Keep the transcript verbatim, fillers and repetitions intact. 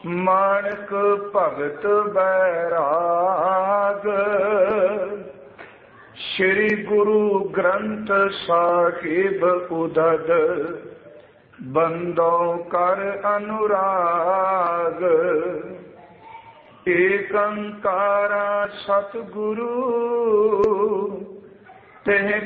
ਮਾਣਕ ਭਗਤ ਬੈਰਾਗ, ਸ਼੍ਰੀ ਗੁਰੂ ਗ੍ਰੰਥ ਸਾਹਿਬ ਉਦਦ, ਬੰਦੋ ਕਰ ਅਨੁਰਾਗ। ਏਕ ਓਂਕਾਰ ਸਤਿਗੁਰੂ ਤਿਹ